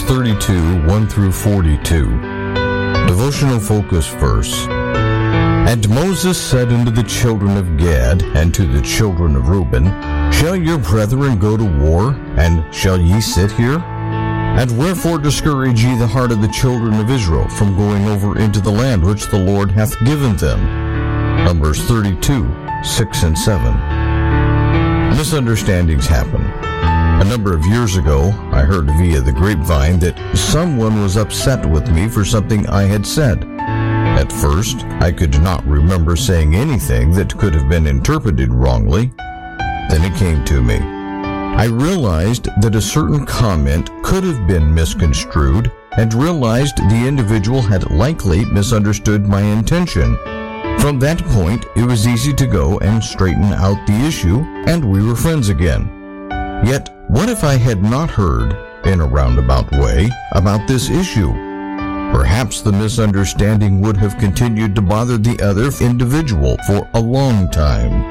32, 1 through 42. Devotional focus verse. And Moses said unto the children of Gad and to the children of Reuben, Shall your brethren go to war, and shall ye sit here? And wherefore discourage ye the heart of the children of Israel from going over into the land which the Lord hath given them? Numbers 32, 6 and 7. Misunderstandings happen. A number of years ago, I heard via the grapevine that someone was upset with me for something I had said. At first, I could not remember saying anything that could have been interpreted wrongly. Then it came to me. I realized that a certain comment could have been misconstrued and realized the individual had likely misunderstood my intention. From that point, it was easy to go and straighten out the issue, and we were friends again. Yet, what if I had not heard, in a roundabout way, about this issue? Perhaps the misunderstanding would have continued to bother the other individual for a long time.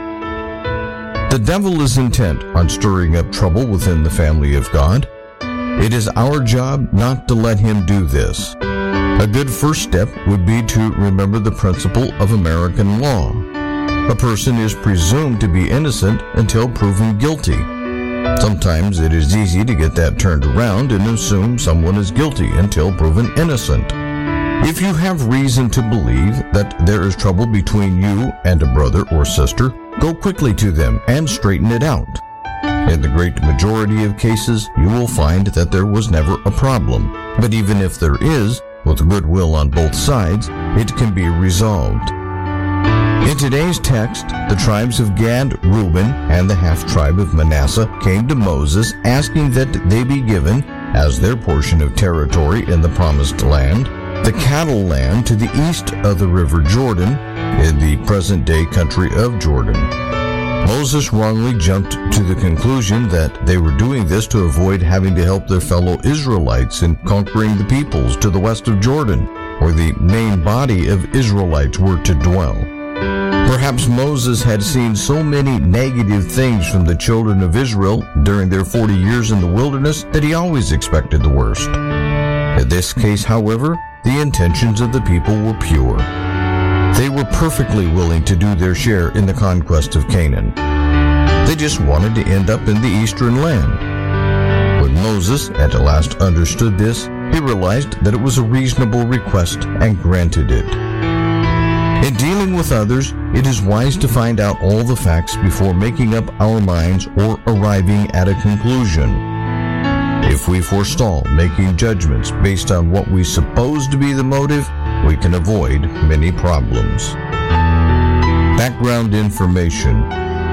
The devil is intent on stirring up trouble within the family of God. It is our job not to let him do this. A good first step would be to remember the principle of American law. A person is presumed to be innocent until proven guilty. Sometimes it is easy to get that turned around and assume someone is guilty until proven innocent. If you have reason to believe that there is trouble between you and a brother or sister, go quickly to them and straighten it out. In the great majority of cases, you will find that there was never a problem. But even if there is, with goodwill on both sides, it can be resolved. In today's text, the tribes of Gad, Reuben, and the half-tribe of Manasseh came to Moses asking that they be given, as their portion of territory in the promised land, the cattle land to the east of the river Jordan, in the present-day country of Jordan. Moses wrongly jumped to the conclusion that they were doing this to avoid having to help their fellow Israelites in conquering the peoples to the west of Jordan, where the main body of Israelites were to dwell. Perhaps Moses had seen so many negative things from the children of Israel during their 40 years in the wilderness that he always expected the worst. In this case, however, the intentions of the people were pure. They were perfectly willing to do their share in the conquest of Canaan. They just wanted to end up in the eastern land. When Moses at last understood this, he realized that it was a reasonable request and granted it. In dealing with others, it is wise to find out all the facts before making up our minds or arriving at a conclusion. If we forestall making judgments based on what we suppose to be the motive, we can avoid many problems. Background information.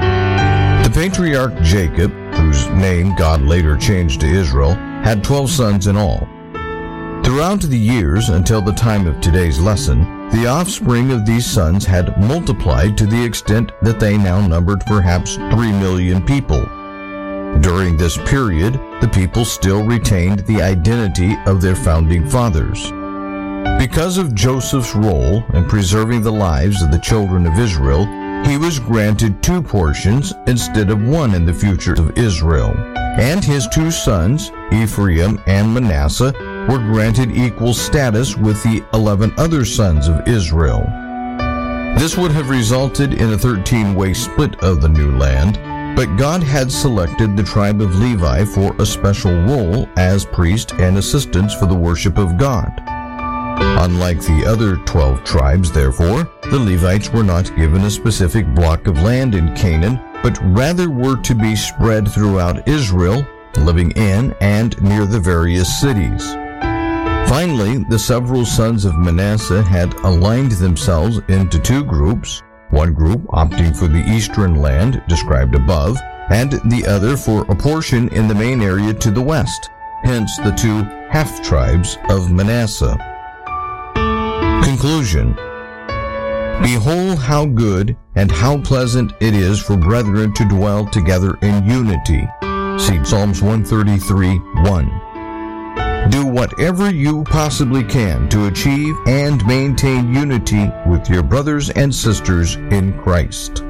The patriarch Jacob, whose name God later changed to Israel, had 12 sons in all. Throughout the years until the time of today's lesson, the offspring of these sons had multiplied to the extent that they now numbered perhaps 3 million people. During this period, the people still retained the identity of their founding fathers. Because of Joseph's role in preserving the lives of the children of Israel, he was granted 2 portions instead of 1 in the future of Israel. And his 2 sons, Ephraim and Manasseh, were granted equal status with the 11 other sons of Israel. This would have resulted in a 13-way split of the new land, but God had selected the tribe of Levi for a special role as priest and assistants for the worship of God. Unlike the other 12 tribes, therefore, the Levites were not given a specific block of land in Canaan, but rather were to be spread throughout Israel, living in and near the various cities. Finally, the several sons of Manasseh had aligned themselves into 2 groups, one group opting for the eastern land described above, and the other for a portion in the main area to the west, hence the 2 half-tribes of Manasseh. Conclusion. Behold how good and how pleasant it is for brethren to dwell together in unity. See Psalms 133:1. Do whatever you possibly can to achieve and maintain unity with your brothers and sisters in Christ.